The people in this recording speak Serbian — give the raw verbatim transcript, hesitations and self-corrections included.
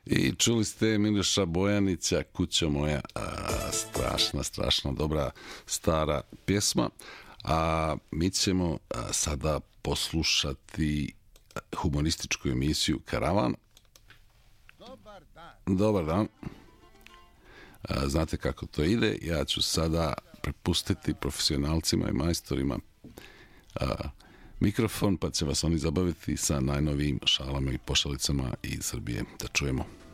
I čuli ste Miloša Bojanića, Kućo moja, a, strašna, strašna dobra stara pjesma. A mi ćemo a, sada poslušati humorističku emisiju Karavan. Dobar dan. Dobar dan. A, znate kako to ide. Ja ću sada prepustiti profesionalcima i majstorima a, mikrofon, pa će vas oni zabaviti sa najnovijim šalama i pošalicama iz Srbije. Da čujemo.